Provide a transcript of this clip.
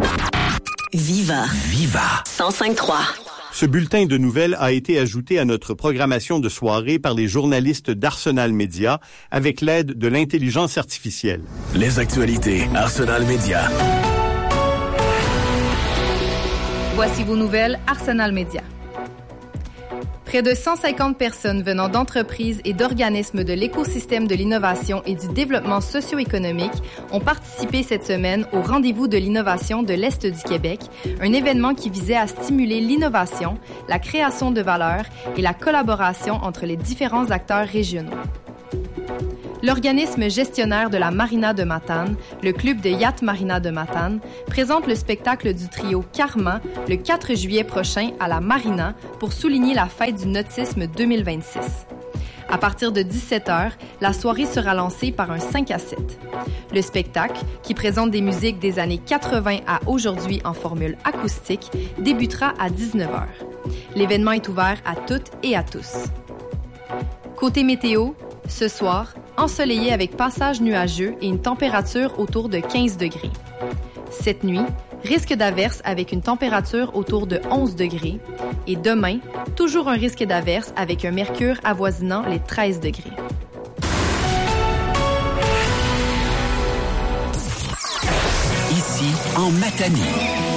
Viva. Viva. 105.3. Ce bulletin de nouvelles a été ajouté à notre programmation de soirée par les journalistes d'Arsenal Média avec l'aide de l'intelligence artificielle. Les actualités Arsenal Média. Voici vos nouvelles Arsenal Média. Près de 150 personnes venant d'entreprises et d'organismes de l'écosystème de l'innovation et du développement socio-économique ont participé cette semaine au Rendez-vous de l'innovation de l'Est du Québec, un événement qui visait à stimuler l'innovation, la création de valeur et la collaboration entre les différents acteurs régionaux. L'organisme gestionnaire de la Marina de Matane, le club de Yacht Marina de Matane, présente le spectacle du trio Karma le 4 juillet prochain à la Marina pour souligner la fête du nautisme 2026. À partir de 17h, la soirée sera lancée par un 5 à 7. Le spectacle, qui présente des musiques des années 80 à aujourd'hui en formule acoustique, débutera à 19h. L'événement est ouvert à toutes et à tous. Côté météo, ce soir, ensoleillé avec passage nuageux et une température autour de 15 degrés. Cette nuit, risque d'averse avec une température autour de 11 degrés. Et demain, toujours un risque d'averse avec un mercure avoisinant les 13 degrés. Ici, en Matanie.